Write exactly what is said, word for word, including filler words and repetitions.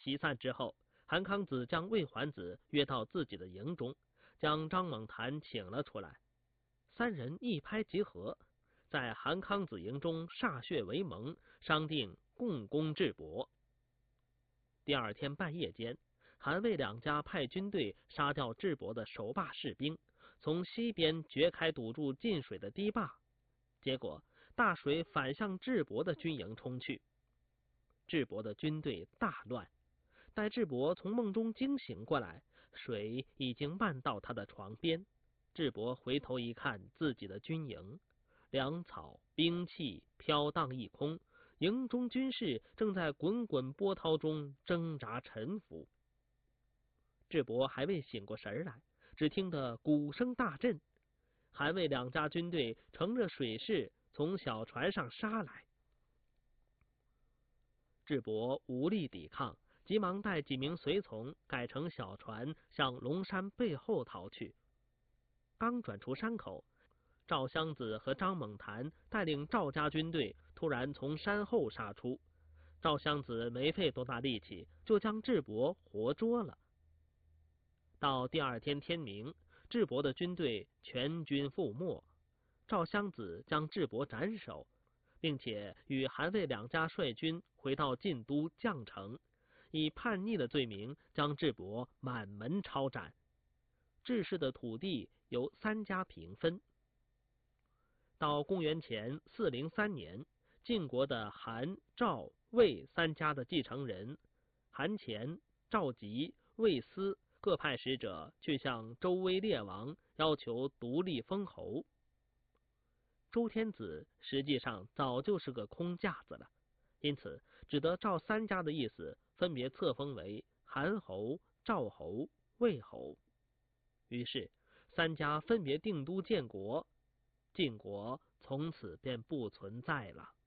席散之后，韩康子将魏桓子约到自己的营中，将张猛谭请了出来。三人一拍即合，在韩康子营中歃血为盟，商定共攻智伯。第二天半夜间，韩魏两家派军队杀掉智伯的守坝士兵，从西边掘开堵住进水的堤坝，结果大水反向智伯的军营冲去。智伯的军队大乱，待智伯从梦中惊醒过来，水已经漫到他的床边。智伯回头一看，自己的军营，粮草兵器飘荡一空，营中军士正在滚滚波涛中挣扎沉浮。智伯还未醒过神来，只听得鼓声大震，韩魏两家军队乘着水势从小船上杀来。智伯无力抵抗，急忙带几名随从改乘小船向龙山背后逃去。刚转出山口，赵襄子和张猛谭带领赵家军队突然从山后杀出，赵襄子没费多大力气就将智伯活捉了。到第二天天明，智伯的军队全军覆没，赵襄子将智伯斩首，并且与韩魏两家率军回到晋都绛城，以叛逆的罪名将智伯满门抄斩。智氏的土地由三家平分。到公元前四零三年，晋国的韩、赵、魏三家的继承人韩虔、赵吉、魏斯各派使者去向周威烈王要求独立封侯。周天子实际上早就是个空架子了，因此只得照三家的意思分别册封为韩侯、赵侯、魏侯。于是三家分别定都建国，晋国从此便不存在了。